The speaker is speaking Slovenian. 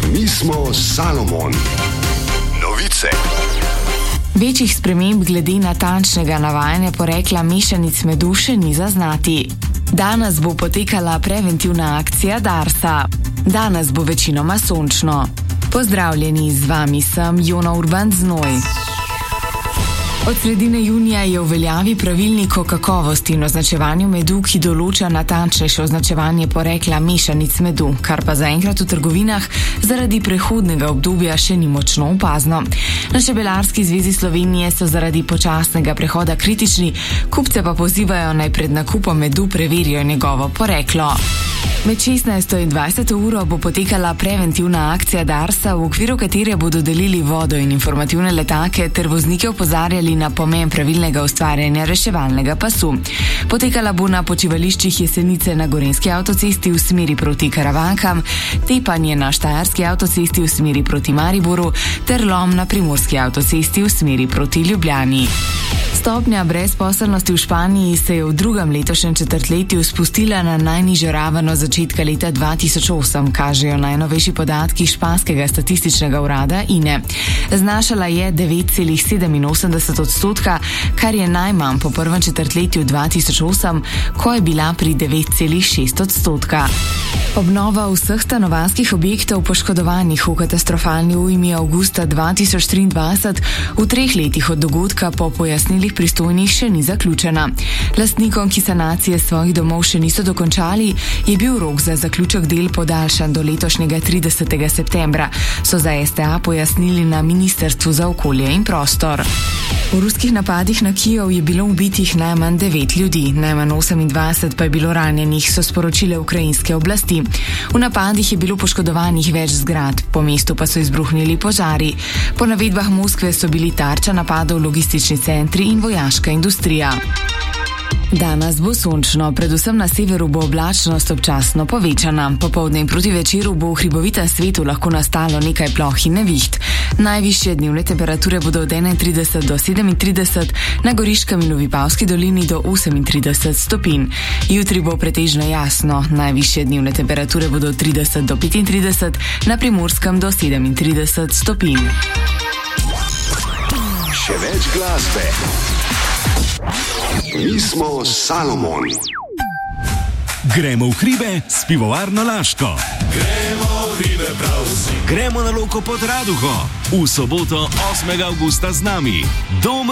Mi smo Salomon. Novice. Večjih sprememb glede natančnega navajanja porekla mešanic medu še ni zaznati. Danes bo potekala preventivna akcija Darsa. Danes bo večinoma sončno. Pozdravljeni, z vami sem Jona Urban Znoj. Od sredine junija je v veljavi pravilnik o kakovosti in označevanju medu, ki določa natančnejše označevanje porekla mešanic medu, kar pa zaenkrat v trgovinah zaradi prehodnega obdobja še ni močno opazno. Na Čebelarski zvezi Slovenije so zaradi počasnega prehoda kritični, kupce pa pozivajo naj pred nakupom medu preverijo njegovo poreklo. Med 16. in 20. uro bo potekala preventivna akcija Darsa, v okviru katere bodo delili vodo in informativne letake ter voznike opozarjali na pomen pravilnega ustvarjanja reševalnega pasu. Potekala bo na počivališčih Jesenice na Gorenjski avtocesti v smeri proti Karavankam, Tepanje na Štajerski avtocesti v smeri proti Mariboru ter Lom na Primorski avtocesti v smeri proti Ljubljani. Stopnja brezposelnosti v Španiji se je v drugem letošnjem četrtletju spustila na najnižjo raven od začetka leta 2008, kažejo najnovejši podatki španskega statističnega urada INE. Znašala je 9,87%, kar je najmanj po prvem četrtletju 2008, ko je bila pri 9,6%. Obnova vseh stanovanjskih objektov poškodovanih v katastrofalni ujmi avgusta 2023 v 3 letih od dogodka po pojasnilih pristojnih še ni zaključena. Lastnikom, ki sanacije svojih domov še niso dokončali, je bil rok za zaključek del podaljšan do letošnjega 30. septembra, so za STA pojasnili na Ministrstvu za okolje in prostor. V ruskih napadih na Kijev je bilo ubitih najmanj 9 ljudi, najmanj 28 pa je bilo ranjenih, so sporočile ukrajinske oblasti. V napadih je bilo poškodovanih več zgradb, po mestu pa so izbruhnili požari. Po navedbah Moskve so bili tarča napadov logistični centri in vojaška industrija. Danes bo sončno, predvsem na severu bo oblačnost občasno povečana. Popoldne in proti večeru bo v hribovitem svetu lahko nastalo nekaj ploh in neviht. Najvišje dnevne temperature bodo od 31 do 37, na Goriškem in v Vipavski dolini do 38 stopinj. Jutri bo pretežno jasno, najvišje dnevne temperature bodo od 30 do 35, na Primorskem do 37 stopinj. Še več glasbe. Mi smo Salomon. Gremo v hribe s pivovarno Laško. Gremo v hribe prav vsi. Gremo na Loko pod Raduho. V soboto 8. avgusta z nami. Dom